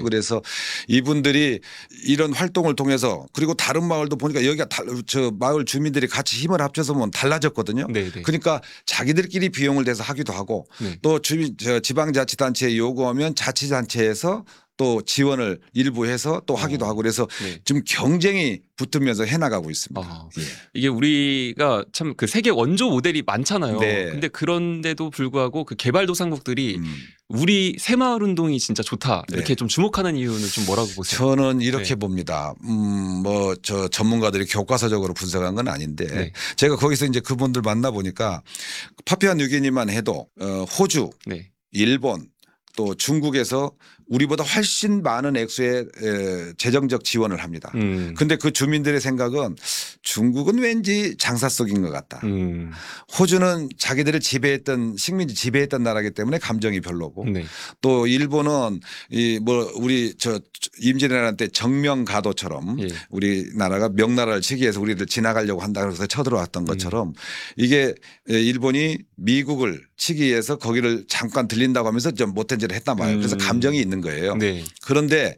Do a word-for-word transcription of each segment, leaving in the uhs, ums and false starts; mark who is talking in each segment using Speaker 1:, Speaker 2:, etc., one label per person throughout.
Speaker 1: 그래서 이분들이 이런 활동을 통해서 그리고 다른 마을도 보니까 여기가 다, 저 마을 주민들이 같이 힘을 합쳐서 보면 달라졌거든요.
Speaker 2: 네네.
Speaker 1: 그러니까 자기들끼리 비용을 내서 하기도 하고
Speaker 2: 네.
Speaker 1: 또 주민 저 지방자치단체에 요구하면 자치단체에서 또 지원을 일부 해서 또 하기도
Speaker 2: 어.
Speaker 1: 하고 그래서
Speaker 2: 네.
Speaker 1: 좀 경쟁이 붙으면서 해나가고 있습니다.
Speaker 2: 아.
Speaker 1: 예.
Speaker 2: 이게 우리가 참 그 세계 원조 모델이 많잖아요.
Speaker 1: 네.
Speaker 2: 근데 그런데도 불구하고 그 개발도상국들이
Speaker 1: 음.
Speaker 2: 우리 새마을 운동이 진짜 좋다 이렇게
Speaker 1: 네.
Speaker 2: 좀 주목하는 이유는 좀 뭐라고 보세요?
Speaker 1: 저는 이렇게
Speaker 2: 네.
Speaker 1: 봅니다. 음, 뭐 저 전문가들이 교과서적으로 분석한 건 아닌데
Speaker 2: 네.
Speaker 1: 제가 거기서 이제 그분들 만나 보니까 파푸아뉴기니만 해도 어, 호주,
Speaker 2: 네.
Speaker 1: 일본 또 중국에서 우리보다 훨씬 많은 액수의 에, 재정적 지원을 합니다.
Speaker 2: 음.
Speaker 1: 근데 그 주민들의 생각은 중국은 왠지 장사 속인 것 같다.
Speaker 2: 음.
Speaker 1: 호주는 자기들을 지배했던 식민지 지배했던 나라기 때문에 감정이 별로고
Speaker 2: 네.
Speaker 1: 또 일본은 이 뭐 우리 저 임진왜란 때 정명가도처럼
Speaker 2: 예.
Speaker 1: 우리나라가 명나라를 치기 위해서 우리를 지나가려고 한다 그래서 쳐들어왔던 것처럼 이게 일본이 미국을 치기 위해서 거기를 잠깐 들린다고 하면서 좀 못된 짓을 했단 말이에요. 그래서
Speaker 2: 음.
Speaker 1: 감정이 있는 거예요.
Speaker 2: 네.
Speaker 1: 그런데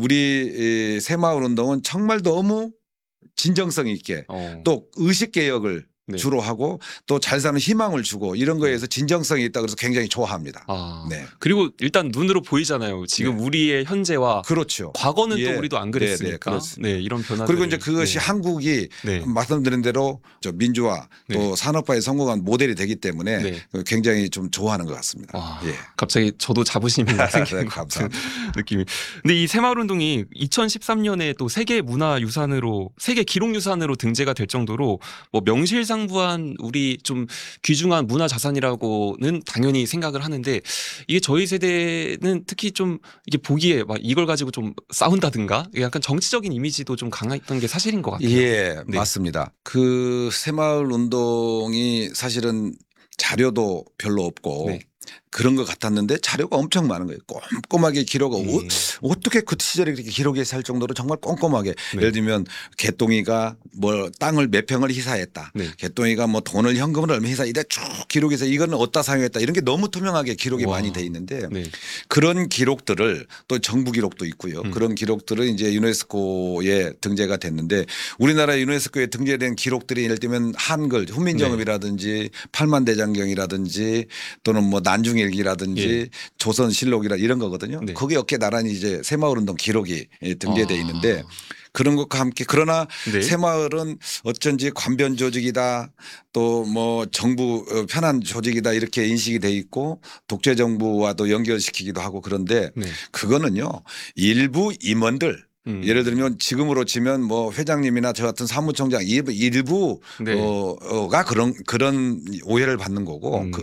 Speaker 1: 우리 새마을 운동은 정말 너무 진정성 있게
Speaker 2: 어.
Speaker 1: 또 의식개혁을
Speaker 2: 네.
Speaker 1: 주로 하고 또 잘 사는 희망을 주고 이런 거에서 진정성이 있다 그래서 굉장히 좋아합니다.
Speaker 2: 아.
Speaker 1: 네.
Speaker 2: 그리고 일단 눈으로 보이잖아요. 지금
Speaker 1: 네.
Speaker 2: 우리의 현재와
Speaker 1: 그렇죠.
Speaker 2: 과거는
Speaker 1: 예.
Speaker 2: 또 우리도 안
Speaker 1: 네, 네,
Speaker 2: 그랬으니까.
Speaker 1: 그렇습니다.
Speaker 2: 네, 이런 변화들.
Speaker 1: 그리고 이제 그것이
Speaker 2: 네.
Speaker 1: 한국이
Speaker 2: 네.
Speaker 1: 말씀드린 대로 저 민주화 또
Speaker 2: 네.
Speaker 1: 산업화에 성공한 모델이 되기 때문에
Speaker 2: 네.
Speaker 1: 굉장히 좀 좋아하는 것 같습니다.
Speaker 2: 와,
Speaker 1: 예.
Speaker 2: 갑자기 저도 자부심이 생기는
Speaker 1: 네,
Speaker 2: 것 같은
Speaker 1: 감사합니다.
Speaker 2: 느낌이. 근데 이 새마을 운동이 이천십삼 년에 또 세계 문화유산으로 세계 기록유산으로 등재가 될 정도로 뭐 명실상부한 우리 좀 귀중한 문화자산이라고는 당연히 생각을 하는데 이게 저희 세대는 특히 좀 이게 보기에 막 이걸 가지고 좀 싸운다든가 약간 정치적인 이미지도 좀 강했던 게 사실인 것 같아요.
Speaker 1: 예,
Speaker 2: 네.
Speaker 1: 맞습니다. 그 새마을 운동이 사실은 자료도 별로 없고
Speaker 2: 네.
Speaker 1: 그런 것 같았는데 자료가 엄청 많은 거예요. 꼼꼼하게 기록하고
Speaker 2: 예.
Speaker 1: 어, 어떻게 그 시절에 그렇게 기록이 살 정도로 정말 꼼꼼하게
Speaker 2: 네.
Speaker 1: 예를 들면 개똥이가 뭐 땅을 몇 평을 희사했다.
Speaker 2: 네.
Speaker 1: 개똥이가 뭐 돈을 현금을 얼마 희사 이래 쭉 기록해서 이거는 어디다 사용했다 이런 게 너무 투명하게 기록이
Speaker 2: 와.
Speaker 1: 많이 돼 있는데
Speaker 2: 네.
Speaker 1: 그런 기록들을 또 정부 기록도 있고요.
Speaker 2: 음.
Speaker 1: 그런 기록들은 이제 유네스코에 등재가 됐는데 우리나라 유네스코에 등재된 기록들이 예를 들면 한글 훈민정음이라든지 팔만대장경이라든지 또는 뭐 난중일기라든지
Speaker 2: 예.
Speaker 1: 조선실록이라 이런 거거든요.
Speaker 2: 네.
Speaker 1: 거기에 어깨 나란히 이제 새마을운동 기록이 등재돼
Speaker 2: 아.
Speaker 1: 있는데 그런 것과 함께 그러나
Speaker 2: 네.
Speaker 1: 새마을은 어쩐지 관변 조직이다 또 뭐 정부 편한 조직이다 이렇게 인식이 돼 있고 독재 정부와도 연결시키기도 하고 그런데
Speaker 2: 네.
Speaker 1: 그거는요 일부 임원들
Speaker 2: 음.
Speaker 1: 예를 들면 지금으로 치면 뭐 회장님이나 저 같은 사무총장 일부 일부
Speaker 2: 네.
Speaker 1: 어, 어가 그런 그런 오해를 받는 거고
Speaker 2: 음.
Speaker 1: 그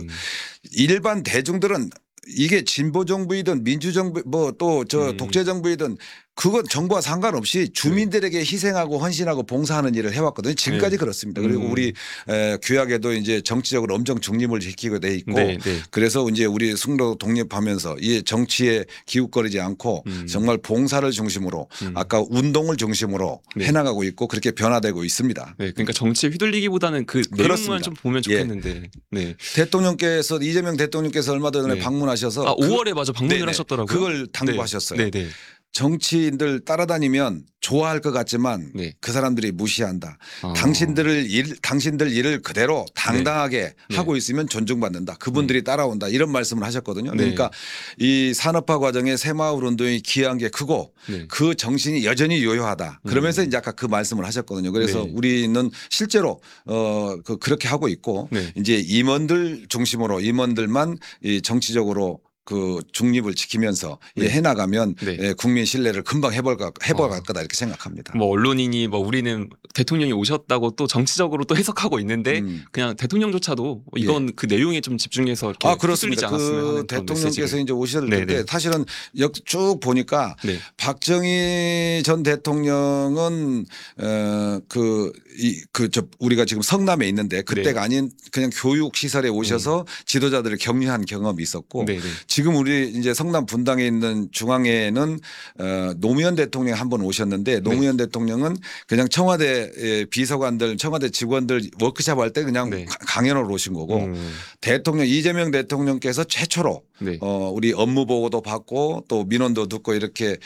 Speaker 1: 일반 대중들은 이게 진보 정부이든 민주 정부 뭐 또 저
Speaker 2: 음.
Speaker 1: 독재 정부이든 그건 정부와 상관없이 주민들에게 희생하고 헌신하고 봉사하는 일을 해왔거든요. 지금까지
Speaker 2: 네.
Speaker 1: 그렇습니다. 그리고
Speaker 2: 음.
Speaker 1: 우리 에, 규약에도 이제 정치적으로 엄청 중립을 지키고 돼 있고
Speaker 2: 네, 네.
Speaker 1: 그래서 이제 우리 승로 독립하면서 이 정치에 기웃거리지 않고
Speaker 2: 음.
Speaker 1: 정말 봉사를 중심으로
Speaker 2: 음.
Speaker 1: 아까 운동을 중심으로
Speaker 2: 네.
Speaker 1: 해나가고 있고 그렇게 변화되고 있습니다.
Speaker 2: 네, 그러니까 정치에 휘둘리기보다는 그 내용만
Speaker 1: 그렇습니다.
Speaker 2: 좀 보면
Speaker 1: 예.
Speaker 2: 좋겠는데. 네.
Speaker 1: 대통령께서 이재명 대통령께서 얼마 전에
Speaker 2: 네.
Speaker 1: 방문하셔서
Speaker 2: 아,
Speaker 1: 그-
Speaker 2: 오월에 맞아 방문을
Speaker 1: 네네.
Speaker 2: 하셨더라고요.
Speaker 1: 그걸 당부하셨어요.
Speaker 2: 네, 네.
Speaker 1: 정치인들 따라다니면 좋아할 것 같지만
Speaker 2: 네.
Speaker 1: 그 사람들이 무시한다.
Speaker 2: 아.
Speaker 1: 당신들을 일, 당신들 일을 그대로 당당하게
Speaker 2: 네.
Speaker 1: 하고 있으면 존중받는다. 그분들이 따라온다. 이런 말씀을 하셨거든요.
Speaker 2: 네.
Speaker 1: 그러니까 이 산업화 과정에 새마을 운동이 기여한 게 크고
Speaker 2: 네.
Speaker 1: 그 정신이 여전히 요요하다. 그러면서
Speaker 2: 음.
Speaker 1: 이제 아까 그 말씀을 하셨거든요. 그래서
Speaker 2: 네.
Speaker 1: 우리는 실제로 어 그 그렇게 하고 있고
Speaker 2: 네.
Speaker 1: 이제 임원들 중심으로 임원들만 이 정치적으로 그 중립을 지키면서
Speaker 2: 네.
Speaker 1: 예, 해나가면
Speaker 2: 네.
Speaker 1: 예, 국민 신뢰를 금방 해볼 거, 해볼
Speaker 2: 아.
Speaker 1: 거다 이렇게 생각합니다.
Speaker 2: 뭐 언론인이 뭐 우리는 대통령이 오셨다고 또 정치적으로 또 해석하고 있는데
Speaker 1: 음.
Speaker 2: 그냥 대통령조차도 이건 그 내용에 좀 집중해서 이렇게
Speaker 1: 아
Speaker 2: 휘둘리지
Speaker 1: 그렇습니다.
Speaker 2: 않았으면
Speaker 1: 그
Speaker 2: 하는 그런
Speaker 1: 대통령께서
Speaker 2: 메시지를.
Speaker 1: 이제 오실
Speaker 2: 네,
Speaker 1: 때
Speaker 2: 네.
Speaker 1: 사실은 역 쭉 보니까
Speaker 2: 네.
Speaker 1: 박정희 전 대통령은 어그이그 저 우리가 지금 성남에 있는데 그때가
Speaker 2: 네.
Speaker 1: 아닌 그냥 교육 시설에 오셔서 지도자들을 격려한 경험이 있었고
Speaker 2: 네, 네.
Speaker 1: 지금 우리 이제 성남 분당에 있는 중앙회는 어 노무현 대통령 한 번 오셨는데 노무현 대통령은 그냥 청와대 비서관들 청와대 직원들 워크숍 할 때 그냥
Speaker 2: 네.
Speaker 1: 강연으로 오신 거고
Speaker 2: 음.
Speaker 1: 대통령 이재명 대통령께서 최초로
Speaker 2: 네.
Speaker 1: 어 우리 업무 보고도 받고 또 민원도 듣고 이렇게